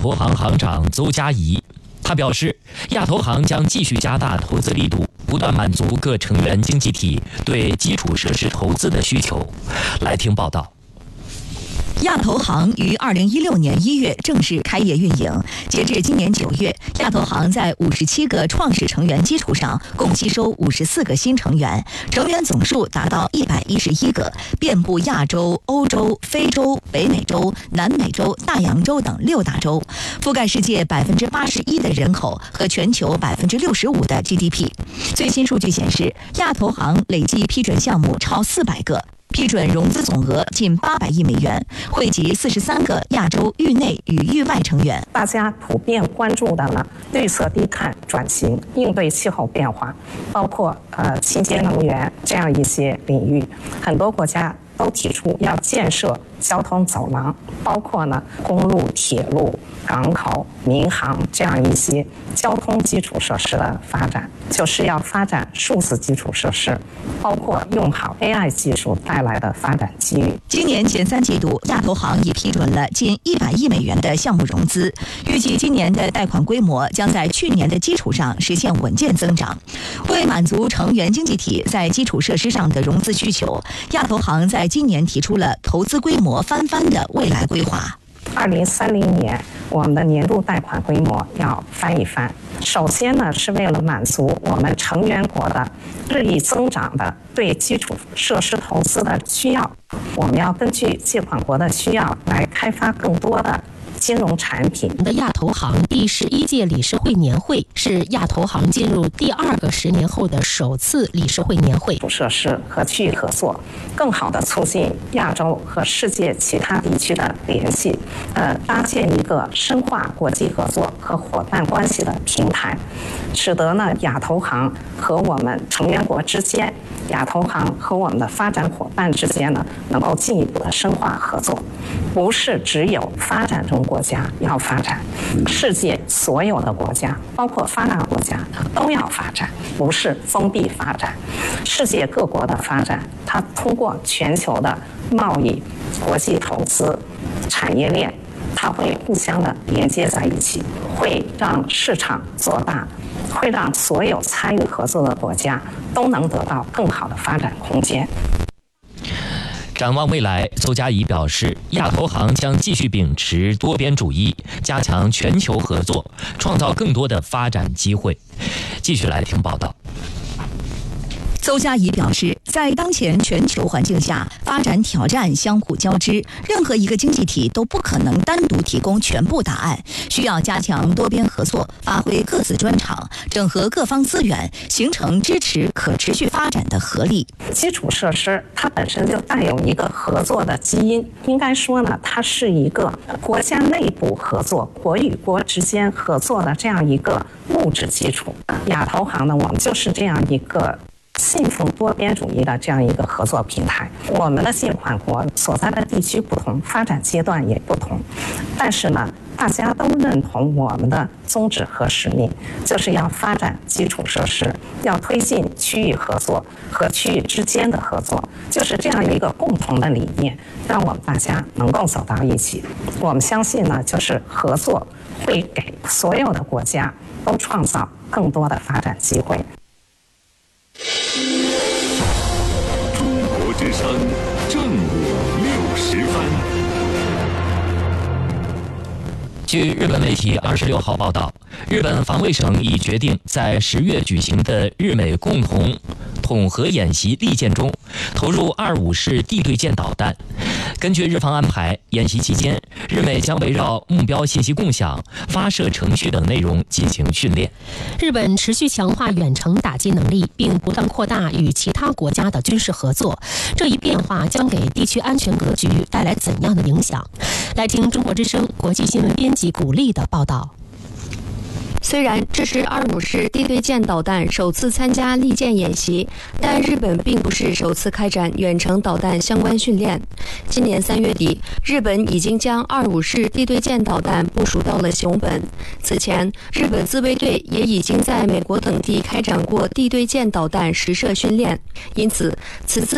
投行行长邹家怡。他表示，亚投行将继续加大投资力度，不断满足各成员经济体对基础设施投资的需求。来听报道。 亚投行于2016年1月正式开业运营，截至今年9月，亚投行在57个创始成员基础上，共吸收54个新成员，成员总数达到111个，遍布亚洲、欧洲、非洲、北美洲、南美洲、大洋洲等6大洲，覆盖世界81%的人口和全球65%的 GDP。最新数据显示，亚投行累计批准项目超400个。批准融资总额近800亿美元，惠及43个亚洲域内与域外成员。 大家普遍关注的呢，绿色低碳转型、应对气候变化，包括清洁能源这样一些领域，很多国家都提出要建设交通走廊，包括呢公路、铁路、港口、民航这样一些交通基础设施的发展，就是要发展数字基础设施，包括用好 AI 技术带来的发展机遇。 今年前3季度，亚投行已批准了近100亿美元的项目融资，预计今年的贷款规模将在去年的基础上实现稳健增长。为满足成员经济体在基础设施上的融资需求，亚投行在今年提出了投资规模翻番的未来规划。 2030年，我们的年度贷款规模要翻一番。首先呢，是为了满足我们成员国的日益增长的对基础设施投资的需要，我们要根据借款国的需要来开发更多的金融产品。 的亚投行第11届理事会年会是亚投行进入第2个10年后的首次理事会年会。 基础设施和区域合作，更好地促进亚洲和世界其他地区的联系，搭建一个深化国际合作和伙伴关系的平台，使得呢亚投行和我们成员国之间，亚投行和我们的发展伙伴之间呢，能够进一步的深化合作，不是只有发展中国家要发展，世界所有的国家，包括发达国家都要发展，不是封闭发展。世界各国的发展，它通过全球的贸易、国际投资、产业链，它会互相的连接在一起，会让市场做大，会让所有参与合作的国家都能得到更好的发展空间。 展望未来，邹家怡表示，亚投行将继续秉持多边主义，加强全球合作，创造更多的发展机会。继续来听报道。 邹家怡表示，在当前全球环境下，发展挑战相互交织，任何一个经济体都不可能单独提供全部答案，需要加强多边合作，发挥各自专长，整合各方资源，形成支持可持续发展的合力。 基础设施它本身就带有一个合作的基因，应该说呢，它是一个国家内部合作、国与国之间合作的这样一个物质基础。亚投行呢，我们就是这样一个信奉多边主义的这样一个合作平台。我们的借款国所在的地区不同，发展阶段也不同，但是呢，大家都认同我们的宗旨和使命，就是要发展基础设施，要推进区域合作和区域之间的合作，就是这样一个共同的理念，让我们大家能够走到一起。我们相信呢，就是合作会给所有的国家都创造更多的发展机会。 中国之声正午60分。 据日本媒体26号报道，日本防卫省已决定在10月举行的日美共同统合演习利剑中投入25式地对舰导弹。根据日方安排，演习期间，日美将围绕目标信息共享、发射程序等内容进行训练。 日本持续强化远程打击能力，并不断扩大与其他国家的军事合作。这一变化将给地区安全格局带来怎样的影响？来听中国之声国际新闻编辑古丽的报道。 虽然这是25式地对舰导弹首次参加利剑演习，但日本并不是首次开展远程导弹相关训练。今年3月底，日本已经将25式地对舰导弹部署到了熊本。此前，日本自卫队也已经在美国等地开展过地对舰导弹实射训练，因此此次